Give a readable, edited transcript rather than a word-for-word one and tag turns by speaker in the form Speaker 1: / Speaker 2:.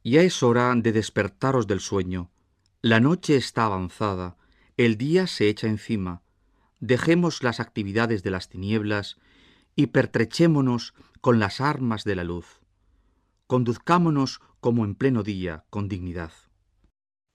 Speaker 1: Ya es hora de despertaros del sueño. La noche está avanzada, el día se echa encima. Dejemos las actividades de las tinieblas y pertrechémonos con las armas de la luz. Conduzcámonos como en pleno día, con dignidad.